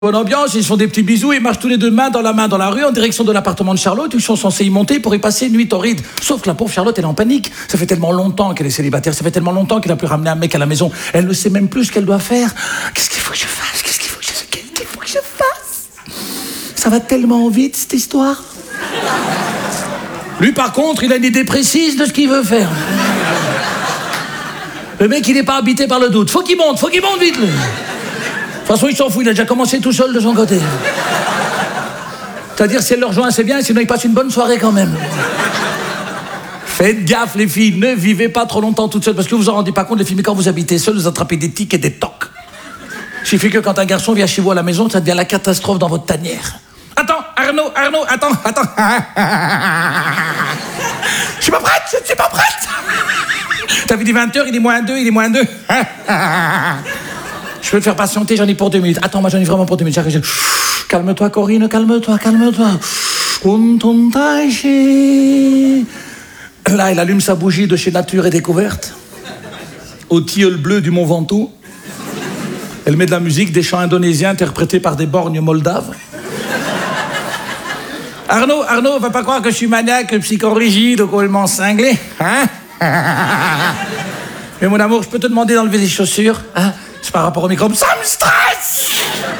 Bonne ambiance, ils se font des petits bisous, ils marchent tous les deux main dans la rue en direction de l'appartement de Charlotte, où ils sont censés y monter pour y passer une nuit torride. Sauf que la pauvre Charlotte, elle est en panique. Ça fait tellement longtemps qu'elle est célibataire, ça fait tellement longtemps qu'elle n'a plus ramené un mec à la maison. Elle ne sait même plus ce qu'elle doit faire. Qu'est-ce qu'il faut que je fasse? Qu'est-ce qu'il faut que je fasse? Ça va tellement vite, cette histoire. Lui, par contre, il a une idée précise de ce qu'il veut faire. Le mec, il n'est pas habité par le doute. Faut qu'il monte vite, lui. De toute façon, il s'en fout, il a déjà commencé tout seul de son côté. C'est-à-dire, si elle le rejoint, c'est bien, sinon il passe une bonne soirée quand même. Faites gaffe, les filles, ne vivez pas trop longtemps toutes seules, parce que vous en rendez pas compte, les filles, mais quand vous habitez seules, vous attrapez des tics et des tocs. Il suffit que quand un garçon vient chez vous à la maison, ça devient la catastrophe dans votre tanière. Attends, Arnaud, attends. Je suis pas prête. T'avais dit 20h, il est moins 2. Je peux te faire patienter, j'en ai pour 2 minutes. Attends, moi j'en ai vraiment pour 2 minutes. Calme-toi, Corinne, calme-toi. Là, il allume sa bougie de chez Nature et Découverte, au tilleul bleu du Mont Ventoux. Elle met de la musique, des chants indonésiens interprétés par des borgnes moldaves. Arnaud, va pas croire que je suis maniaque, psychorigide ou complètement cinglé, hein? Mais mon amour, je peux te demander d'enlever les chaussures, hein? C'est par rapport au microbe. Ça me stresse!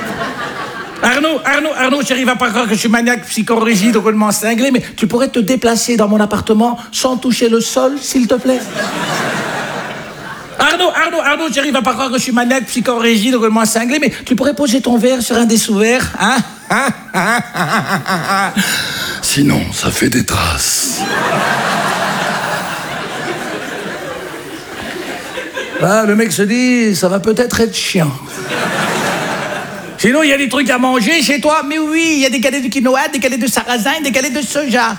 Arnaud, chérie, va pas croire que je suis maniaque, psychorigide ou complètement cinglé, mais tu pourrais te déplacer dans mon appartement sans toucher le sol, s'il te plaît? Arnaud, chérie, va pas croire que je suis maniaque, psychorigide ou complètement cinglé, mais tu pourrais poser ton verre sur un des sous-verres, hein? Sinon, ça fait des traces. Ah, le mec se dit, ça va peut-être être chiant. Sinon, il y a des trucs à manger chez toi? Mais oui, il y a des galets de quinoa, des galets de sarrasin, des galets de soja.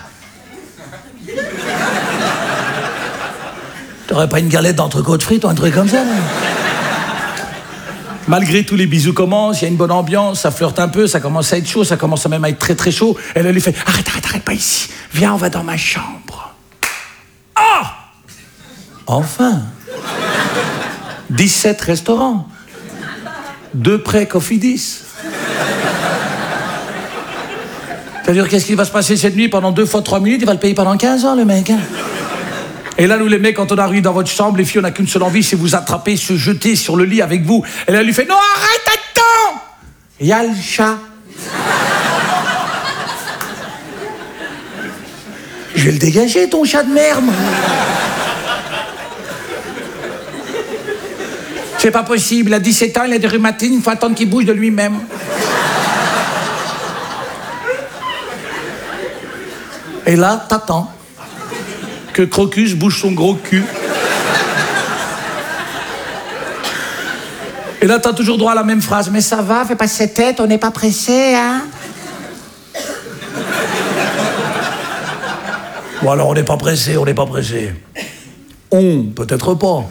T'aurais pas une galette d'entrecôte frite ou un truc comme ça, là? Malgré tout, les bisous commencent, il y a une bonne ambiance, ça flirte un peu, ça commence à être chaud, ça commence à même à être très très chaud. Elle lui fait, arrête pas ici, viens, on va dans ma chambre. Ah! Enfin! 17 restaurants. 2 prêts Cofidis. C'est-à-dire, qu'est-ce qui va se passer cette nuit? Pendant 2 fois 3 minutes, il va le payer pendant 15 ans, le mec. Hein? Et là, nous, les mecs, quand on arrive dans votre chambre, les filles, on n'a qu'une seule envie, c'est vous attraper, se jeter sur le lit avec vous. Et là, elle lui fait, non, arrête, attends! Il y a le chat. Je vais le dégager, ton chat de merde. C'est pas possible, il a 17 ans, il a des rhumatines, il faut attendre qu'il bouge de lui-même. Et là, t'attends que Crocus bouge son gros cul. Et là, t'as toujours droit à la même phrase. Mais ça va, fais pas cette tête, on n'est pas pressé, hein? Bon, alors, on n'est pas pressé. On, peut-être pas.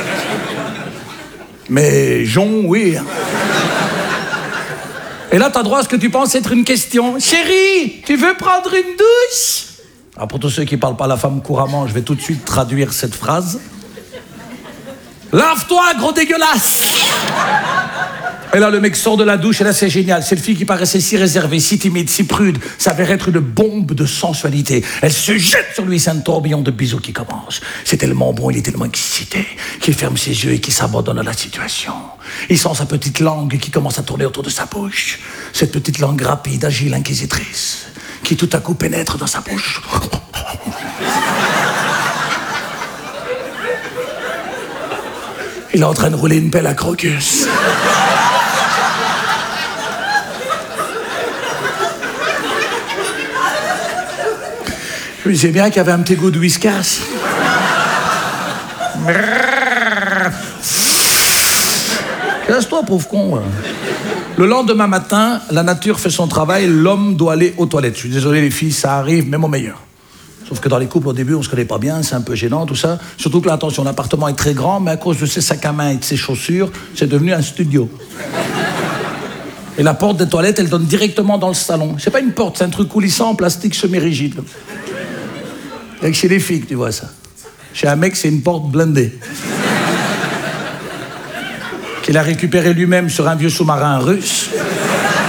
Mais Jon, oui. Et là, t'as droit à ce que tu penses être une question. Chérie, tu veux prendre une douche? Alors, pour tous ceux qui parlent pas la femme couramment, je vais tout de suite traduire cette phrase. Lave-toi, gros dégueulasse! Et là, le mec sort de la douche, et là, c'est génial. Cette fille qui paraissait si réservée, si timide, si prude, s'avère être une bombe de sensualité. Elle se jette sur lui, c'est un tourbillon de bisous qui commence. C'est tellement bon, il est tellement excité, qu'il ferme ses yeux et qu'il s'abandonne à la situation. Il sent sa petite langue qui commence à tourner autour de sa bouche. Cette petite langue rapide, agile, inquisitrice, qui tout à coup pénètre dans sa bouche. Il est en train de rouler une pelle à Crocus. Je sais bien qu'il y avait un petit goût de whiskas. Casse-toi, pauvre con. Le lendemain matin, la nature fait son travail, l'homme doit aller aux toilettes. Je suis désolé, les filles, ça arrive même aux meilleurs. Sauf que dans les couples, au début, on se connaît pas bien, c'est un peu gênant, tout ça. Surtout que là, attention, l'appartement est très grand, mais à cause de ses sacs à main et de ses chaussures, c'est devenu un studio. Et la porte des toilettes, elle donne directement dans le salon. C'est pas une porte, c'est un truc coulissant en plastique semi-rigide. Et chez les filles, tu vois ça. Chez un mec, c'est une porte blindée. Qu'il a récupéré lui-même sur un vieux sous-marin russe.